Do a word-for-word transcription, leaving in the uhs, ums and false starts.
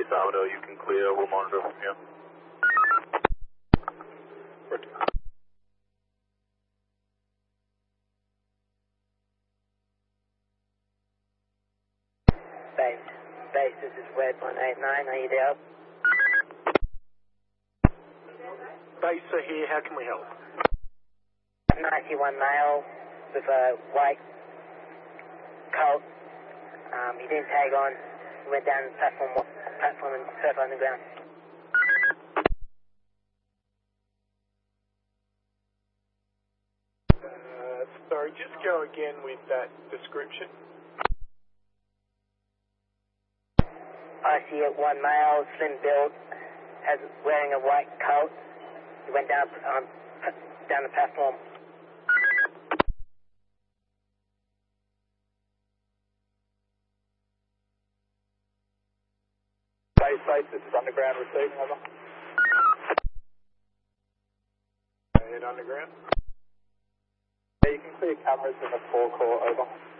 Salvador, you can clear, we'll monitor from here. Base, base, this is Red one eight nine, are you there? Base are here, how can we help? ninety-one male with a white coat. Um, he didn't tag on. He went down the platform, platform and surfed on the ground. Uh, sorry, just go again with that description. I see it, one male, slim build, has wearing a white coat. He went down um, down the platform. Base, base, this is underground receiving, over. Head underground. Yeah, you can clear cameras in the forecourt, over.